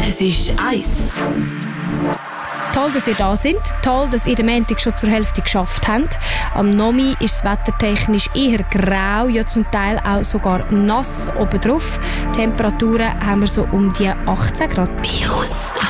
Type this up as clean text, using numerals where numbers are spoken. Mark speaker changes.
Speaker 1: Es ist 1.
Speaker 2: Toll, dass ihr da seid. Toll, dass ihr den Montag schon zur Hälfte geschafft habt. Am Nomi ist es wettertechnisch eher grau, ja zum Teil auch sogar nass obendrauf. Temperaturen haben wir so um die 18 Grad.
Speaker 1: Virus